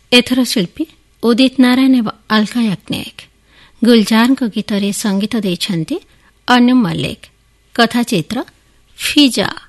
ଏଥର ଶିଳ୍ପୀ ଉଦିତ ନାରାୟଣ ଏବଂ ଅଲକା ୟାଗ୍ନିକ। ଗୁଲଜାରଙ୍କ ଗୀତରେ ସଙ୍ଗୀତ ଦେଇଛନ୍ତି ଅନୁମ ମଲ୍ଲିକ। କଥାଚିତ୍ର ଫିଜା।